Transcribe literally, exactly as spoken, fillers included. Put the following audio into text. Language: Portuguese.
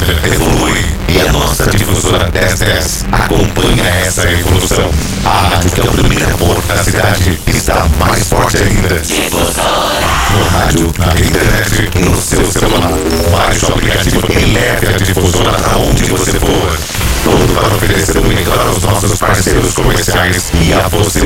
outra evolui e a nossa difusora dez dez acompanha essa evolução. A rádio que é o primeiro ponto da cidade está mais forte ainda. Difusora. No rádio, na internet e no seu celular. Baixe o aplicativo e leve a difusora aonde você for. Tudo para oferecer o melhor aos nossos parceiros comerciais e a você.